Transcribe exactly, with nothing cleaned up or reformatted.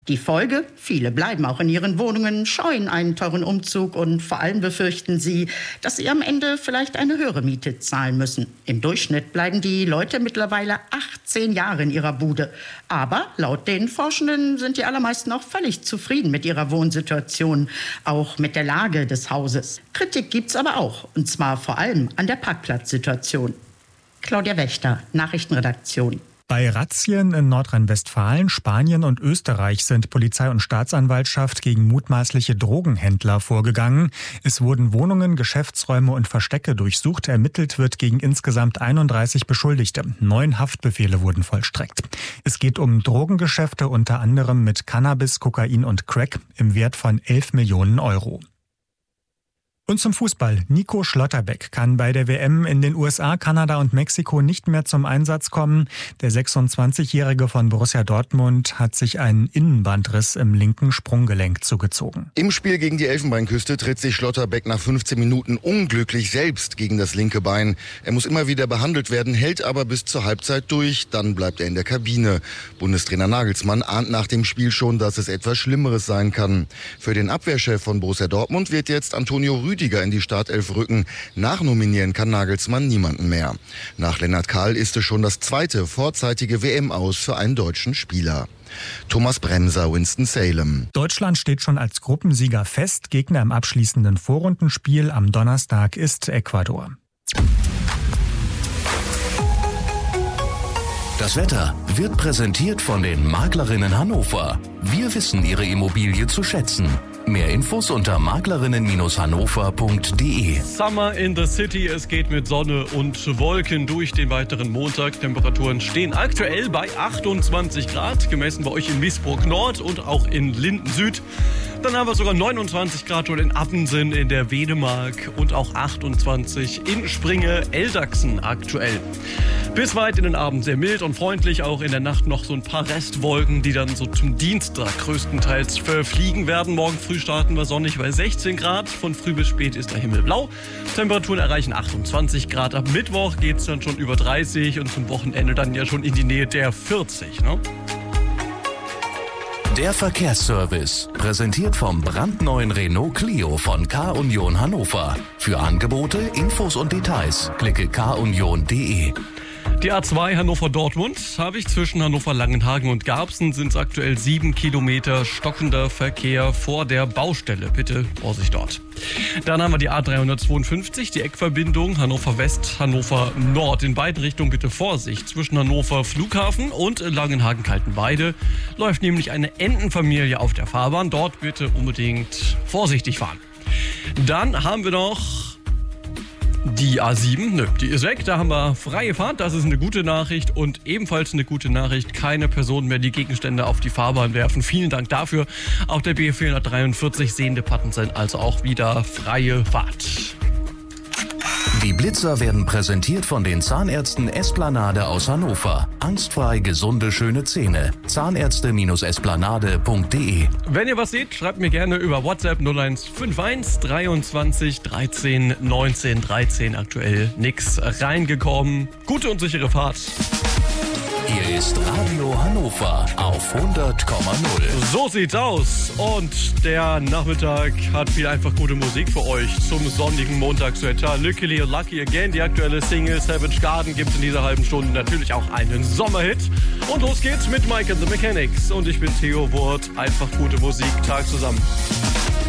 Die Folge? Viele bleiben auch in ihren Wohnungen, scheuen einen teuren Umzug und vor allem befürchten sie, dass sie am Ende vielleicht eine höhere Miete zahlen müssen. Im Durchschnitt bleiben die Leute mittlerweile achtzehn Jahre in ihrer Bude. Aber laut den Forschenden sind die allermeisten auch völlig zufrieden mit ihrer Wohnsituation, auch mit der Lage des Hauses. Kritik gibt's aber auch, und zwar vor allem an der Parkplatzsituation. Claudia Wächter, Nachrichtenredaktion. Bei Razzien in Nordrhein-Westfalen, Spanien und Österreich sind Polizei und Staatsanwaltschaft gegen mutmaßliche Drogenhändler vorgegangen. Es wurden Wohnungen, Geschäftsräume und Verstecke durchsucht. Ermittelt wird gegen insgesamt einunddreißig Beschuldigte. Neun Haftbefehle wurden vollstreckt. Es geht um Drogengeschäfte, unter anderem mit Cannabis, Kokain und Crack im Wert von elf Millionen Euro. Und zum Fußball. Nico Schlotterbeck kann bei der W M in den U S A, Kanada und Mexiko nicht mehr zum Einsatz kommen. Der sechsundzwanzigjährige von Borussia Dortmund hat sich einen Innenbandriss im linken Sprunggelenk zugezogen. Im Spiel gegen die Elfenbeinküste tritt sich Schlotterbeck nach fünfzehn Minuten unglücklich selbst gegen das linke Bein. Er muss immer wieder behandelt werden, hält aber bis zur Halbzeit durch. Dann bleibt er in der Kabine. Bundestrainer Nagelsmann ahnt nach dem Spiel schon, dass es etwas Schlimmeres sein kann. Für den Abwehrchef von Borussia Dortmund wird jetzt Antonio Rüdiger in die Startelf rücken. Nachnominieren kann Nagelsmann niemanden mehr. Nach Lennart Kahl ist es schon das zweite vorzeitige W M-Aus für einen deutschen Spieler. Thomas Bremser, Winston-Salem. Deutschland steht schon als Gruppensieger fest. Gegner im abschließenden Vorrundenspiel am Donnerstag ist Ecuador. Das Wetter wird präsentiert von den Maklerinnen Hannover. Wir wissen Ihre Immobilie zu schätzen. Mehr Infos unter maklerinnen hannover punkt de. Summer in the City. Es geht mit Sonne und Wolken durch den weiteren Montag. Temperaturen stehen aktuell bei achtundzwanzig Grad, gemessen bei euch in Wiesburg Nord und auch in Linden Süd. Dann haben wir sogar neunundzwanzig Grad schon in Appensen, in der Wedemark und auch achtundzwanzig in Springe-Eldachsen aktuell. Bis weit in den Abend sehr mild und freundlich, auch in der Nacht noch so ein paar Restwolken, die dann so zum Dienstag größtenteils verfliegen werden. Morgen früh starten wir sonnig bei sechzehn Grad, von früh bis spät ist der Himmel blau. Temperaturen erreichen achtundzwanzig Grad, ab Mittwoch geht es dann schon über dreißig und zum Wochenende dann ja schon in die Nähe der vierzig, ne? Der Verkehrsservice, präsentiert vom brandneuen Renault Clio von K-Union Hannover. Für Angebote, Infos und Details klicke k union punkt de. Die A zwei Hannover-Dortmund habe ich zwischen Hannover-Langenhagen und Garbsen sind es aktuell sieben Kilometer stockender Verkehr vor der Baustelle. Bitte Vorsicht dort. Dann haben wir die A dreihundertzweiundfünfzig, die Eckverbindung Hannover-West, Hannover-Nord. In beiden Richtungen bitte Vorsicht. Zwischen Hannover Flughafen und Langenhagen-Kaltenweide läuft nämlich eine Entenfamilie auf der Fahrbahn. Dort bitte unbedingt vorsichtig fahren. Dann haben wir noch die A sieben, nö, die ist weg, da haben wir freie Fahrt, das ist eine gute Nachricht und ebenfalls eine gute Nachricht, keine Personen mehr die Gegenstände auf die Fahrbahn werfen. Vielen Dank dafür. Auch der B vierhundertdreiundvierzig sehende Pattensen, also auch wieder freie Fahrt. Die Blitzer werden präsentiert von den Zahnärzten Esplanade aus Hannover. Angstfrei gesunde, schöne Zähne. Zahnärzte Esplanade punkt de. Wenn ihr was seht, schreibt mir gerne über WhatsApp null eins fünf eins dreiundzwanzig dreizehn neunzehn dreizehn. Aktuell nix reingekommen. Gute und sichere Fahrt. Hier ist Radio Hannover auf hundert Komma null. So sieht's aus. Und der Nachmittag hat viel einfach gute Musik für euch zum sonnigen Montagswetter. Luckily und Lucky Again, die aktuelle Single Savage Garden gibt's in dieser halben Stunde natürlich auch einen Sommerhit. Und los geht's mit Mike and the Mechanics. Und ich bin Theo Wurt. Einfach gute Musik. Tag zusammen.